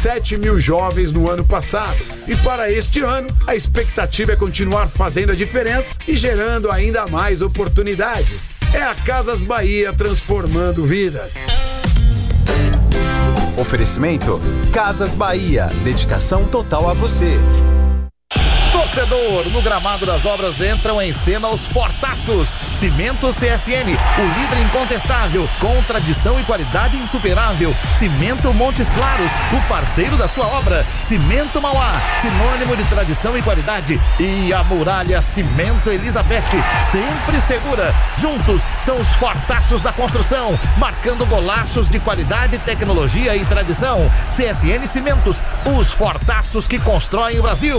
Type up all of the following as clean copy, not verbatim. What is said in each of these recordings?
7 mil jovens no ano passado. E para este ano, a expectativa é continuar fazendo a diferença e gerando ainda mais oportunidades. É a Casas Bahia transformando vidas. Oferecimento Casas Bahia, dedicação total a você. Torcedor, no gramado das obras entram em cena os fortaços. Cimento CSN, o líder incontestável, com tradição e qualidade insuperável. Cimento Montes Claros, o parceiro da sua obra. Cimento Mauá, sinônimo de tradição e qualidade. E a Muralha Cimento Elizabeth, sempre segura. Juntos, são os fortaços da construção, marcando golaços de qualidade, tecnologia e tradição. CSN Cimentos, os fortaços que constroem o Brasil.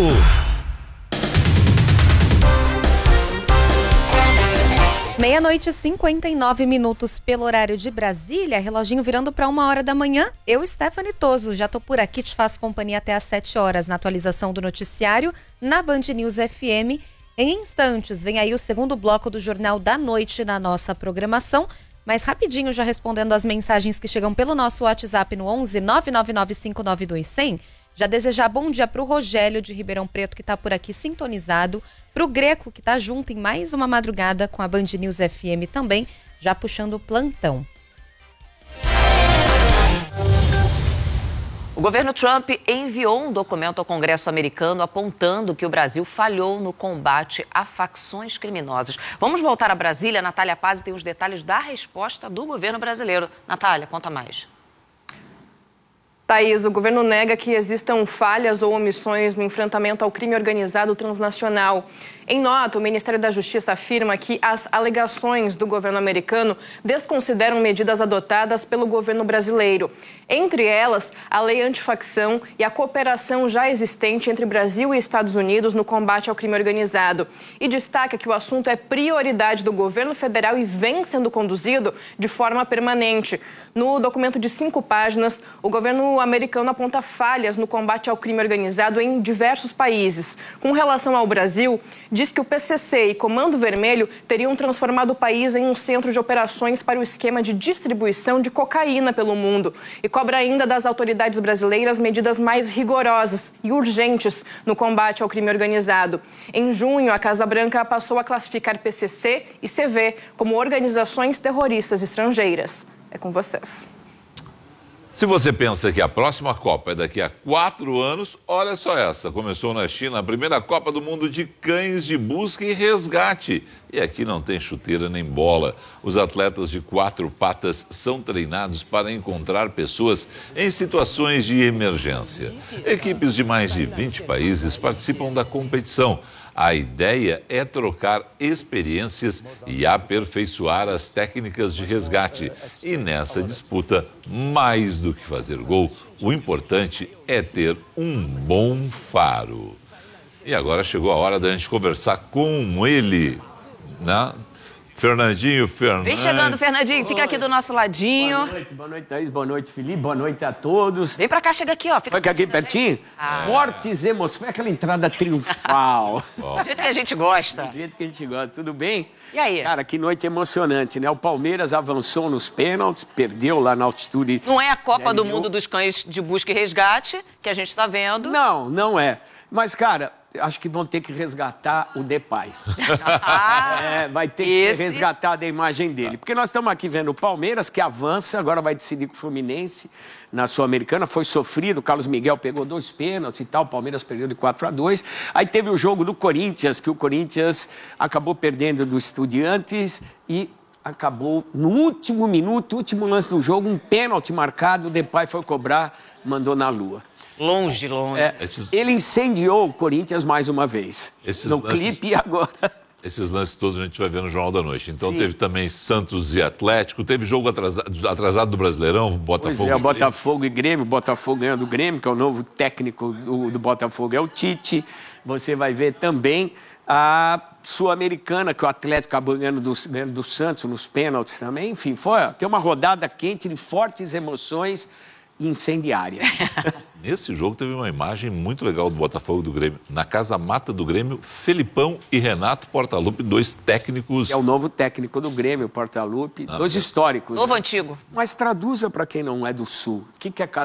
Meia-noite e 59 minutos pelo horário de Brasília, reloginho virando para 1h da manhã. Eu, Stephanie Toso, já tô por aqui, te faço companhia até às 7 horas na atualização do noticiário na Band News FM. Em instantes, vem aí o segundo bloco do Jornal da Noite na nossa programação. Mas rapidinho, já respondendo as mensagens que chegam pelo nosso WhatsApp no 11 999 592 100. Já desejar bom dia para o Rogério de Ribeirão Preto, que está por aqui sintonizado. Para o Greco, que está junto em mais uma madrugada com a Band News FM também, já puxando o plantão. O governo Trump enviou um documento ao Congresso americano apontando que o Brasil falhou no combate a facções criminosas. Vamos voltar a Brasília. Natália Paz tem os detalhes da resposta do governo brasileiro. Natália, conta mais. Thaís, o governo nega que existam falhas ou omissões no enfrentamento ao crime organizado transnacional. Em nota, o Ministério da Justiça afirma que as alegações do governo americano desconsideram medidas adotadas pelo governo brasileiro. Entre elas, a lei antifacção e a cooperação já existente entre Brasil e Estados Unidos no combate ao crime organizado. E destaca que o assunto é prioridade do governo federal e vem sendo conduzido de forma permanente. No documento de 5 páginas, o governo americano aponta falhas no combate ao crime organizado em diversos países. Com relação ao Brasil, diz que o PCC e Comando Vermelho teriam transformado o país em um centro de operações para o esquema de distribuição de cocaína pelo mundo. E cobra ainda das autoridades brasileiras medidas mais rigorosas e urgentes no combate ao crime organizado. Em junho, a Casa Branca passou a classificar PCC e CV como organizações terroristas estrangeiras. É com vocês. Se você pensa que a próxima Copa é daqui a 4 anos, olha só essa. Começou na China a primeira Copa do Mundo de cães de busca e resgate. E aqui não tem chuteira nem bola. Os atletas de 4 patas são treinados para encontrar pessoas em situações de emergência. Equipes de mais de 20 países participam da competição. A ideia é trocar experiências e aperfeiçoar as técnicas de resgate. E nessa disputa, mais do que fazer gol, o importante é ter um bom faro. E agora chegou a hora da gente conversar com ele, né? Fernandinho Fernandes. Vem chegando, Fernandinho. Fica aqui do nosso ladinho. Boa noite, Thaís. Boa noite, Felipe. Boa noite a todos. Vem pra cá, chega aqui, ó. Fica aqui pertinho? Fortes emoções. Foi aquela entrada triunfal. Do jeito que a gente gosta. Do jeito que a gente gosta. Tudo bem? E aí? Cara, que noite emocionante, né? O Palmeiras avançou nos pênaltis, perdeu lá na altitude. Não é a Copa do Mundo dos Cães de Busca e Resgate que a gente tá vendo. Não, não é. Mas, cara, acho que vão ter que resgatar o Depay. Vai ter que ser resgatada a imagem dele. Porque nós estamos aqui vendo o Palmeiras, que avança, agora vai decidir com o Fluminense na Sul-Americana. Foi sofrido, o Carlos Miguel pegou 2 pênaltis e tal, o Palmeiras perdeu de 4-2. Aí teve o jogo do Corinthians, que o Corinthians acabou perdendo do Estudiantes e acabou no último minuto, último lance do jogo, um pênalti marcado, o Depay foi cobrar, mandou na lua. Longe. Ele incendiou o Corinthians mais uma vez. No clipe agora. Esses lances todos a gente vai ver no Jornal da Noite. Então teve também Santos e Atlético, teve jogo atrasado do Brasileirão, Botafogo. Pois é, o Botafogo e Grêmio, Botafogo ganhando o Grêmio, que é o novo técnico do Botafogo, é o Tite. Você vai ver também a Sul-Americana, que o Atlético acabou ganhando do Santos nos pênaltis também. Enfim, tem uma rodada quente de fortes emoções incendiária. Nesse jogo teve uma imagem muito legal do Botafogo e do Grêmio. Na Casa Mata do Grêmio, Felipão e Renato Portaluppi, 2 técnicos. É o novo técnico do Grêmio, Portaluppi, 2 históricos. Novo, antigo. Mas traduza para quem não é do Sul. O que é